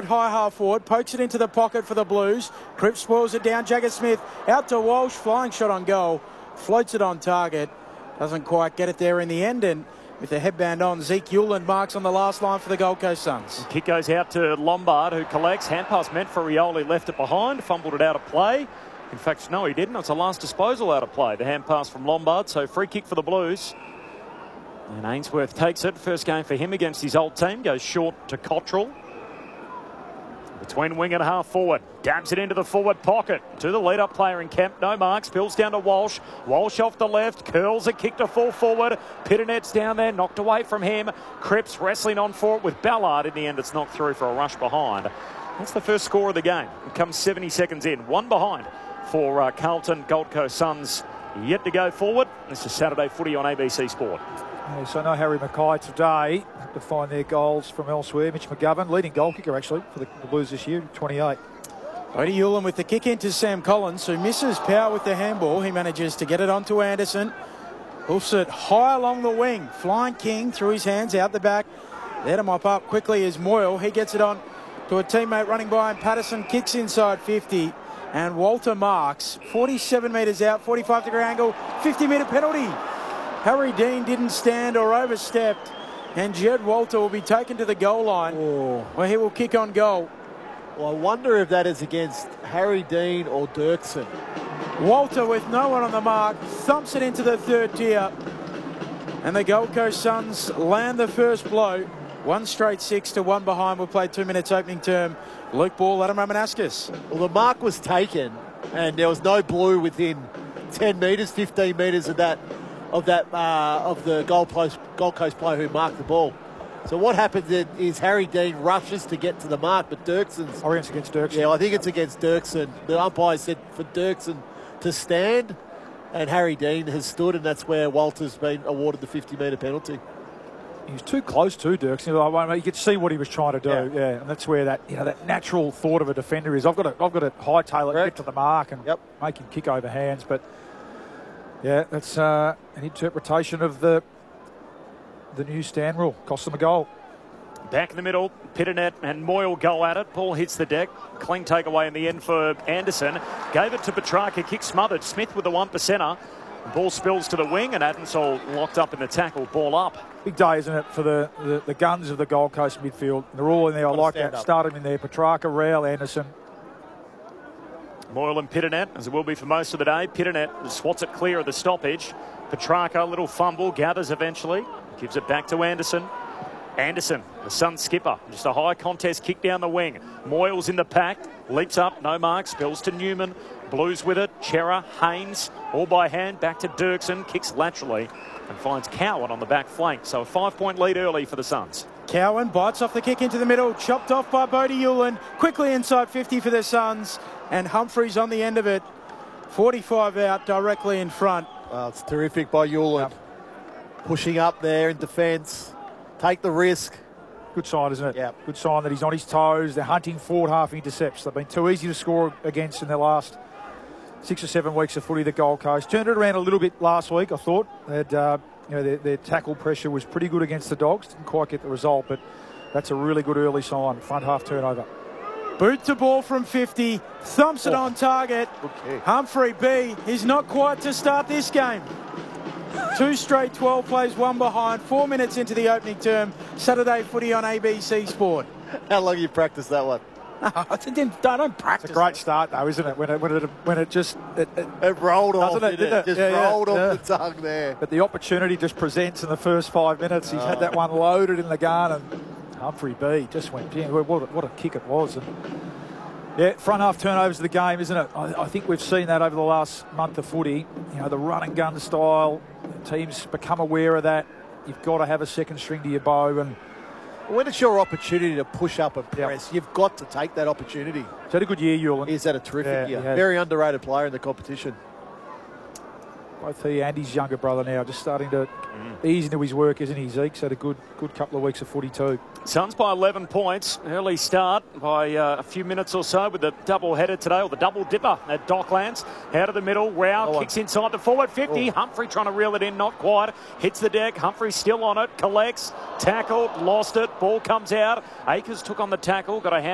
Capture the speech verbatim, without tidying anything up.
at high half forward, pokes it into the pocket for the Blues. Cripps spoils it down. Jagger Smith out to Walsh, flying shot on goal, floats it on target, doesn't quite get it there in the end, and with the headband on, Zeke Hewland marks on the last line for the Gold Coast Suns. Kick goes out to Lombard, who collects. Hand pass meant for Rioli, left it behind, fumbled it out of play. In fact, no, he didn't. It's a last disposal out of play. The hand pass from Lombard, so free kick for the Blues. And Ainsworth takes it. First game for him against his old team. Goes short to Cottrell. Between wing and half forward. Dabs it into the forward pocket. To the lead-up player in Kemp. No marks. Spills down to Walsh. Walsh off the left. Curls a kick to full forward. Pittonet's down there. Knocked away from him. Cripps wrestling on for it with Ballard. In the end, it's knocked through for a rush behind. That's the first score of the game. It comes seventy seconds in. One behind for uh, Carlton. Gold Coast Suns yet to go forward. This is Saturday footy on A B C Sport. Yeah, so no Harry Mackay today to find their goals from elsewhere. Mitch McGovern, leading goal kicker actually for the, the Blues this year, twenty-eight. Bodie Hewland with the kick into Sam Collins, who misses power with the handball. He manages to get it onto Anderson. Hoofs it high along the wing. Flying King through his hands out the back. There to mop up quickly is Moyle. He gets it on to a teammate running by, and Patterson kicks inside fifty. And Walter marks forty-seven metres out, forty-five degree angle, fifty metre penalty. Harry Dean didn't stand or overstepped, and Jed Walter will be taken to the goal line, oh. where he will kick on goal. Well, I wonder if that is against Harry Dean or Dirksen. Walter, with no one on the mark, thumps it into the third tier, and the Gold Coast Suns land the first blow. One straight six to one behind. We'll play two minutes opening term. Luke Ball, Adam Ramanauskas. Well, the mark was taken, and there was no blue within ten metres, fifteen metres of that. Of that uh, of the Gold Coast, Gold Coast player who marked the ball. So what happens is Harry Dean rushes to get to the mark, but Dirksen's... I reckon it's against Dirksen. Yeah, I think it's against Dirksen. The umpire said for Dirksen to stand, and Harry Dean has stood, and that's where Walter's been awarded the fifty metre penalty. He was too close to Dirksen. You could see what he was trying to do. Yeah, yeah. And that's where that you know that natural thought of a defender is. I've got to I've got to hightail it, get to the mark, and yep. make him kick over hands, but. Yeah, that's uh, an interpretation of the the new stand rule. Cost them a goal. Back in the middle, Pittonet and Moyle go at it. Ball hits the deck. Clean takeaway in the end for Anderson. Gave it to Petrarca, kick smothered. Smith with the one percenter. Ball spills to the wing, and Adensol locked up in the tackle. Ball up. Big day, isn't it, for the, the, the guns of the Gold Coast midfield. They're all in there. I like that. Start them in there. Petrarca, Rowell, Anderson. Moyle and Pittonet, as it will be for most of the day. Pittonet swats it clear of the stoppage. Petrarca, little fumble, gathers eventually. Gives it back to Anderson. Anderson, the Sun skipper. Just a high contest kick down the wing. Moyle's in the pack. Leaps up, no mark. Spills to Newman. Blues with it. Chera, Haynes, all by hand. Back to Dirksen. Kicks laterally and finds Cowan on the back flank. So a five-point lead early for the Suns. Cowan bites off the kick into the middle. Chopped off by Bodie Hewland. Quickly inside fifty for the Suns. And Humphreys on the end of it. forty-five out, directly in front. Well, it's terrific by Hewland. Yep. Pushing up there in defence. Take the risk. Good sign, isn't it? Yeah. Good sign that he's on his toes. They're hunting forward half intercepts. They've been too easy to score against in the last six or seven weeks of footy, the Gold Coast. Turned it around a little bit last week, I thought. They'd, uh, you know, their, their tackle pressure was pretty good against the Dogs. Didn't quite get the result, but that's a really good early sign. Front half turnover. Boot to ball from fifty. Thumps it oh. on target. Okay. Humphrey B is not quite to start this game. Two straight twelve plays, one behind. Four minutes into the opening term. Saturday footy on A B C Sport. How long have you practiced that one? I didn't, I don't practice. It's a great start, though, isn't it? When it when it when it just it, it, it rolled off, it, didn't it? it? Just yeah, rolled yeah, off yeah. the tongue there. But the opportunity just presents in the first five minutes. He's oh. had that one loaded in the gun, and Humphrey B just went. Yeah, what a, what a kick it was. And yeah, front half turnovers of the game, isn't it? I, I think we've seen that over the last month of footy. You know, the run and gun style. Teams become aware of that. You've got to have a second string to your bow, and when it's your opportunity to push up and press, yep. you've got to take that opportunity. He's had a good year, Hewland. He's had a terrific yeah, year. Very underrated player in the competition. Both he and his younger brother now just starting to mm. ease into his work, isn't he? Zeke's had a good good couple of weeks of footy too. Suns by eleven points. Early start by uh, a few minutes or so with the double header today, or the double dipper at Docklands. Out of the middle, Rao oh, kicks inside the forward fifty. Oh. Humphrey trying to reel it in, not quite. Hits the deck. Humphrey still on it. Collects. Tackled. Lost it. Ball comes out. Akers took on the tackle. Got a hand.